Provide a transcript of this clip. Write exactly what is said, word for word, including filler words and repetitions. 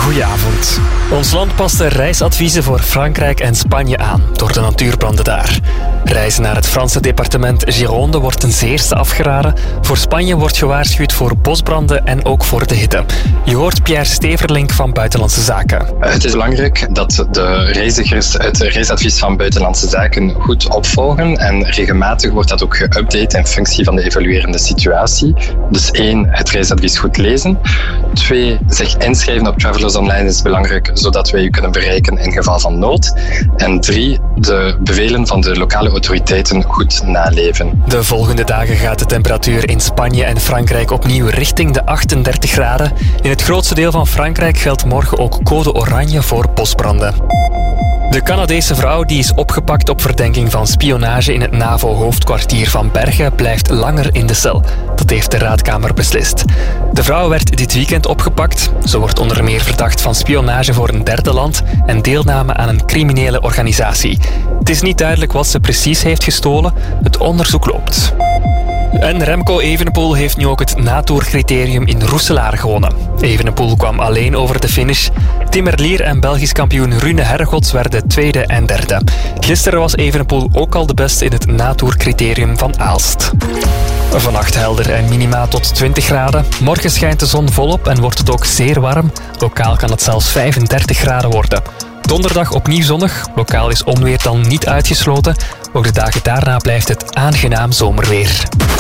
Goedenavond. Ons land past de reisadviezen voor Frankrijk en Spanje aan door de natuurbranden daar. Reizen naar het Franse departement Gironde wordt ten zeerste afgeraden. Voor Spanje wordt gewaarschuwd voor bosbranden en ook voor de hitte. Je hoort Pierre Steverlink van Buitenlandse Zaken. Het is belangrijk dat de reizigers het reisadvies van Buitenlandse Zaken goed opvolgen en regelmatig wordt dat ook geüpdate in functie van de evoluerende situatie. Dus één, het reisadvies goed lezen. Twee, zich inschrijven op Travelers Online is belangrijk, zodat wij u kunnen bereiken in geval van nood. En drie, de bevelen van de lokale autoriteiten goed naleven. De volgende dagen gaat de temperatuur in Spanje en Frankrijk opnieuw richting de achtendertig graden. In het grootste deel van Frankrijk geldt morgen ook code oranje voor bosbranden. De Canadese vrouw die is opgepakt op verdenking van spionage in het NAVO-hoofdkwartier van Bergen blijft langer in de cel. Dat heeft de raadkamer beslist. De vrouw werd dit weekend opgepakt. Ze wordt onder meer verdacht van spionage voor een derde land en deelname aan een criminele organisatie. Het is niet duidelijk wat ze precies heeft gestolen. Het onderzoek loopt. En Remco Evenepoel heeft nu ook het natourcriterium in Roeselare gewonnen. Evenepoel kwam alleen over de finish. Tim Merlier en Belgisch kampioen Rune Hergots werden tweede en derde. Gisteren was Evenepoel ook al de beste in het natourcriterium van Aalst. Vannacht helder en minima tot twintig graden. Morgen schijnt de zon volop en wordt het ook zeer warm. Lokaal kan het zelfs vijfendertig graden worden. Donderdag opnieuw zonnig. Lokaal is onweer dan niet uitgesloten. Ook de dagen daarna blijft het aangenaam zomerweer.